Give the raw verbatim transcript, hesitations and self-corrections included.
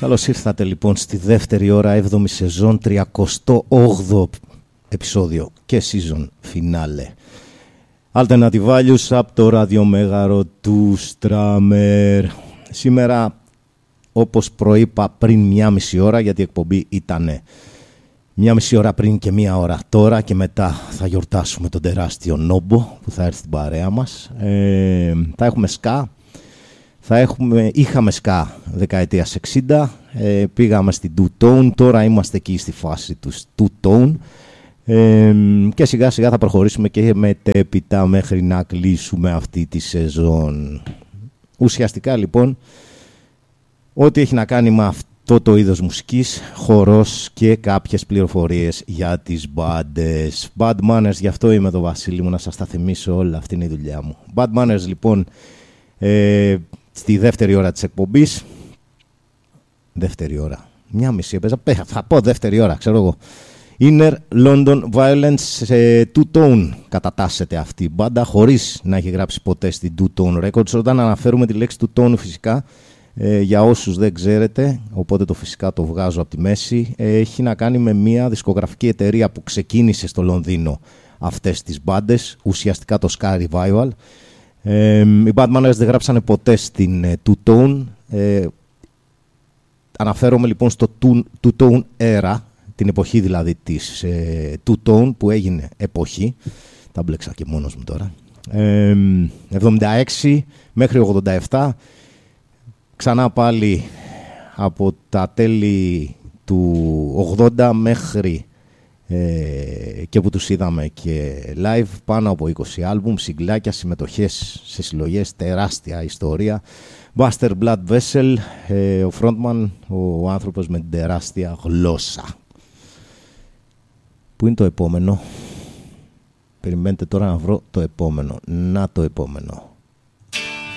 Καλώς ήρθατε λοιπόν στη δεύτερη ώρα, έβδομη σεζόν, τριακοστό όγδοο επεισόδιο και season finale. Alternative Values από το ραδιομέγαρο του Στράμερ. Σήμερα, όπως προείπα πριν μία μισή ώρα, γιατί η εκπομπή ήταν μία μισή ώρα πριν και μία ώρα τώρα και μετά θα γιορτάσουμε τον τεράστιο Νόμπο που θα έρθει στην παρέα μας. Ε, θα έχουμε σκά. Θα έχουμε, είχαμε σκά δεκαετίας εξήντα, ε, πήγαμε στην Two-Tone, τώρα είμαστε εκεί στη φάση του Two-Tone ε, και σιγά σιγά θα προχωρήσουμε και μετέπειτα μέχρι να κλείσουμε αυτή τη σεζόν. Ουσιαστικά λοιπόν, ό,τι έχει να κάνει με αυτό το είδος μουσικής, χορός και κάποιες πληροφορίες για τις μπάντες. Bad Manners, γι' αυτό είμαι εδώ Βασίλη μου, να σας τα θυμίσω, όλα αυτή είναι η δουλειά μου. Bad Manners λοιπόν, ε, στη δεύτερη ώρα της εκπομπής, δεύτερη ώρα, μια μισή έπαιζα, θα πω δεύτερη ώρα, ξέρω εγώ. Inner London Violence, σε Two-Tone κατατάσσεται αυτή η μπάντα, χωρίς να έχει γράψει ποτέ στην Two-Tone Records. Όταν αναφέρουμε τη λέξη Two-Tone φυσικά, ε, για όσους δεν ξέρετε, οπότε το φυσικά το βγάζω από τη μέση, ε, έχει να κάνει με μια δισκογραφική εταιρεία που ξεκίνησε στο Λονδίνο αυτές τις μπάντες, ουσιαστικά το Ska Revival. Ε, οι Bad Manners δεν γράψανε ποτέ στην ε, Two-Tone. Ε, αναφέρομαι λοιπόν στο Two-Tone era, την εποχή δηλαδή της ε, Two-Tone που έγινε εποχή. Τα μπλέξα και μόνος μου τώρα. Ε, εβδομήντα έξι μέχρι ογδόντα επτά, ξανά πάλι από τα τέλη του ογδόντα μέχρι Ε, και που τους είδαμε και live, πάνω από είκοσι άλμπουμ, συγκλάκια, συμμετοχές σε συλλογές, τεράστια ιστορία. Buster Blood Vessel, ε, ο frontman, ο άνθρωπος με την τεράστια γλώσσα. Πού είναι το επόμενο? Περιμένετε τώρα να βρω το επόμενο. Να το επόμενο.